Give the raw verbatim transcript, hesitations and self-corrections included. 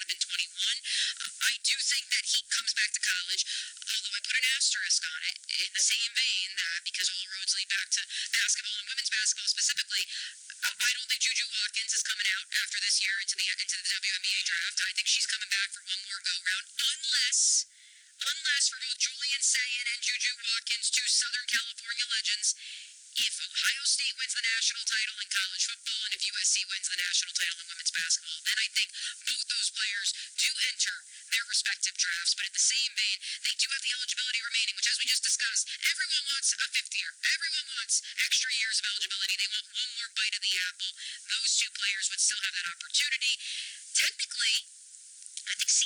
been twenty-one. Uh, I do think that he comes back to college, although I put an asterisk on it in the same vein that because all roads lead back to basketball and women's basketball specifically, I I don't think Juju Watkins is coming out after this year into the into the W N B A draft. I think she's coming back for one more go round, unless unless for both Julian Sayin and Juju Watkins, two Southern California legends, if Ohio State wins the national title in college football and if U S C wins the national title in women's basketball, then I think both those players do enter their respective drafts. But in the same vein, they do have the eligibility remaining, which, as we just discussed, everyone wants a fifth year. Everyone wants extra years of eligibility. They want one more bite of the apple. Those two players would still have that opportunity. Technically, I think C